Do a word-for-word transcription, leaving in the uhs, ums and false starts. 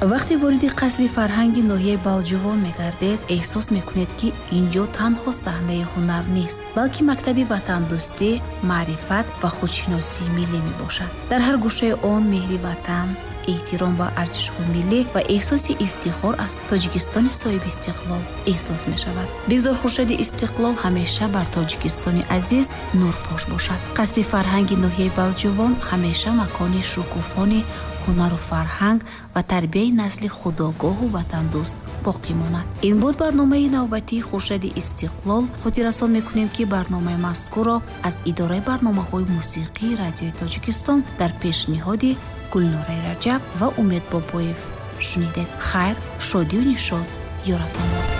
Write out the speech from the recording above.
вақте вориди қасри фарҳанги ноҳияи балҷувон мегардед, эҳсос мекунед ки инҷо танҳо саҳнаи ҳунар нест, балки мактаби ватандӯстӣ, маърифат ва худшиносии миллӣ мебошад. дар ҳар гӯшаи он меҳри ватан, эҳтиром ба арзишҳои миллӣ ва эҳсоси ифтихор аз Тоҷикистони соҳиби истиқлол эҳсос мешавад. бигзор хуршеди истиқлол ҳамеша бар Тоҷикистони азиз нурпош бошад. қасри фарҳанги ноҳияи балҷувон ҳамеша макони шукуфони ҳунару фарҳанг ва тарбияи насли худогоҳу ватандӯст боқӣ монад. ин буд барномаи навбатии хуршеди истиқлол. хотиррасон мекунем ки барномаи мазкурро аз идораи барномаҳои мусиқии радиои Тоҷикистон дар пешниҳоди Гулнораи Раҷаб ва Умед Бобоев шунидед. хайр, шодию нишод ёратон бод.